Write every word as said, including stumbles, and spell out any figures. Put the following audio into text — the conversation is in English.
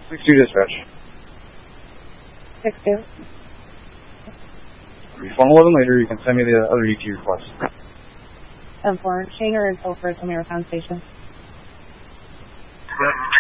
six two dispatch. six two. If you phone eleven later, you can send me the other E T request. seven four. Shaner and Sulphur to Marathon Station. Yep.